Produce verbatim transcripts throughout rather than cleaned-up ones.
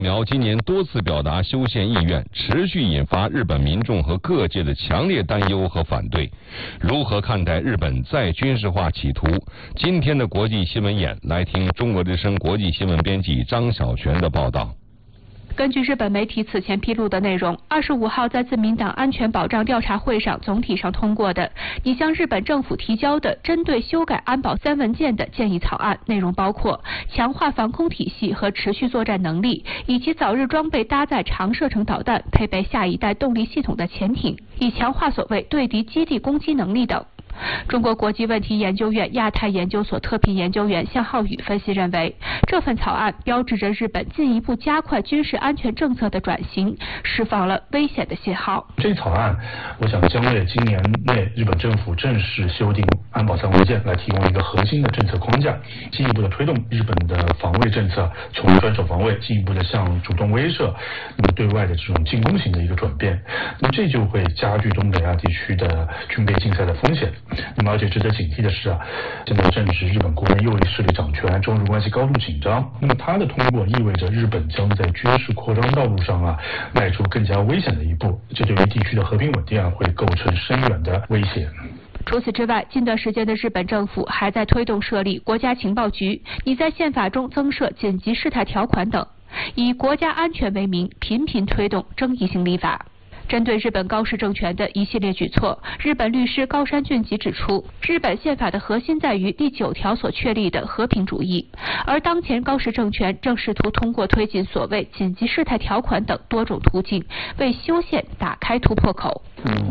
苗今年多次表达修宪意愿，持续引发日本民众和各界的强烈担忧和反对。如何看待日本再军事化企图？今天的国际新闻眼，来听中国之声国际新闻编辑张小泉的报道。 根据日本媒体此前披露的内容，二十五号在自民党安全保障调查会上总体上通过的拟向日本政府提交的针对修改安保三文件的建议草案，内容包括强化防空体系和持续作战能力，以及早日装备搭载长射程导弹、配备下一代动力系统的潜艇，以强化所谓对敌基地攻击能力等。中国国际问题研究院亚太研究所特聘研究员向浩宇分析认为，这份草案标志着日本进一步加快军事安全政策的转型，释放了危险的信号。 这草案，我想将为今年内日本政府正式修订安保三文件来提供一个核心的政策框架，进一步的推动日本的防卫政策从专守防卫进一步的向主动威慑，那么对外的这种进攻型的一个转变。那么这就会加剧东北亚地区的军备竞赛的风险。那么而且值得警惕的是啊，现在正值日本国内右翼势力掌权，中日关系高度紧张。那么它的通过意味着日本将在军事扩张道路上啊迈出更加危险的一步，这对于地区的和平稳定啊会构成深远的威胁。 除此之外，近段时间的日本政府还在推动设立国家情报局，拟在宪法中增设紧急事态条款等，以国家安全为名，频频推动争议性立法。针对日本高市政权的一系列举措，日本律师高山俊吉指出，日本宪法的核心在于第九条所确立的和平主义，而当前高市政权正试图通过推进所谓紧急事态条款等多种途径，为修宪打开突破口。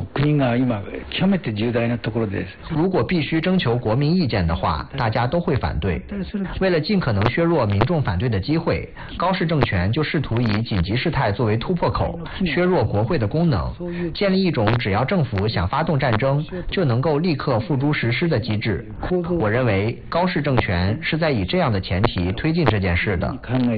如果必须征求国民意见的话，大家都会反对。为了尽可能削弱民众反对的机会，高市政权就试图以紧急事态作为突破口，削弱国会的功能，建立一种只要政府想發動戰爭就能夠立刻付諸實施的機制。我認為高市政權是在以這樣的前提推進這件事的。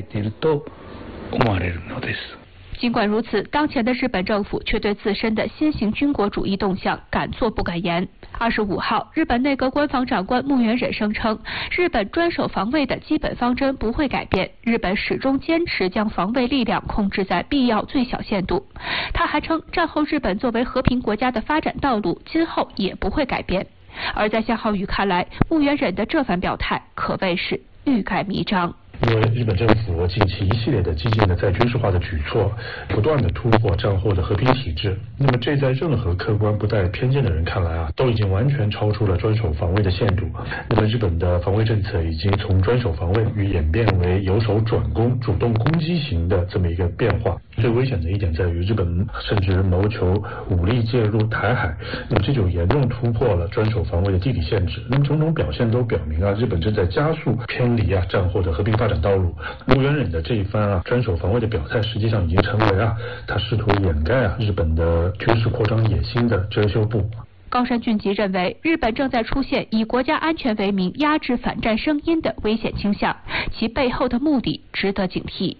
尽管如此，当前的日本政府却对自身的新型军国主义动向敢作不敢言。二十五号，日本内阁官房长官木原忍声称，日本专守防卫的基本方针不会改变，日本始终坚持将防卫力量控制在必要最小限度。他还称，战后日本作为和平国家的发展道路，今后也不会改变。而在向浩宇看来，木原忍的这番表态可谓是欲盖弥彰。 因为日本政府近期一系列的激进的再军事化的举措，不断的突破战后的和平体制，那么这在任何客观不带偏见的人看来啊，都已经完全超出了专守防卫的限度。那么日本的防卫政策已经从专守防卫与演变为由守转攻、主动攻击型的这么一个变化。最危险的一点在于，日本甚至谋求武力介入台海，那么这就严重突破了专守防卫的地理限制。那么种种表现都表明啊，日本正在加速偏离啊战后的和平发展道路。木原忍的这一番啊专守防卫的表态，实际上已经成为啊他试图掩盖啊日本的军事扩张野心的遮羞布。 高山俊吉认为，日本正在出现以国家安全为名压制反战声音的危险倾向，其背后的目的值得警惕。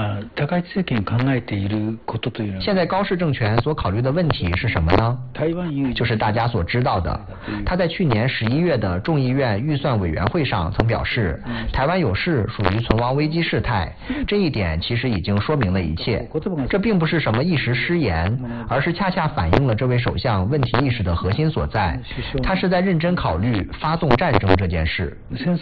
现在高市政权所考虑的问题是什么呢？就是大家所知道的，他在去年十一月的众议院预算委员会上曾表示，台湾有事属于存亡危机事态，这一点其实已经说明了一切。这并不是什么一时失言，而是恰恰反映了这位首相问题意识的核心所在，他是在认真考虑发动战争这件事。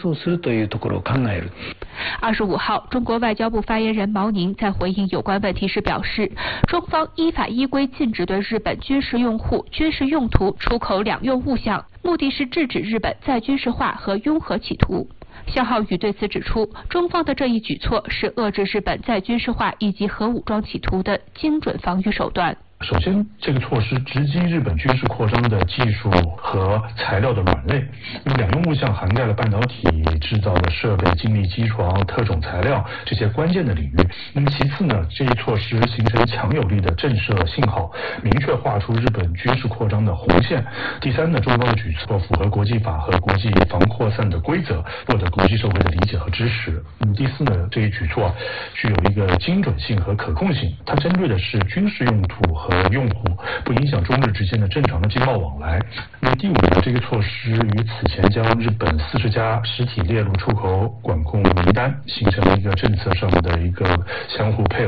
二十五号，中国外交部发言人毛宁在回应有关问题时表示，中方依法依规禁止对日本军事用户、军事用途出口两用物项，目的是制止日本再军事化和拥核企图。向浩宇对此指出，中方的这一举措是遏制日本再军事化以及核武装企图的精准防御手段。 首先，这个措施直击日本军事扩张的技术和材料的软肋。那么两用物项涵盖了半导体制造的设备、精密机床、特种材料这些关键的领域。那么其次呢，这一措施形成强有力的震慑信号，明确画出日本军事扩张的红线。第三呢，中方的举措符合国际法和国际防扩散的规则，获得国际社会的理解和支持。那么第四呢，这一举措具有一个精准性和可控性，它针对的是军事用途和和用户，不影响中日之间的正常的经贸往来。那么第五呢，这个措施与此前将日本四十家实体列入出口管控名单，形成了一个政策上的一个相互配合。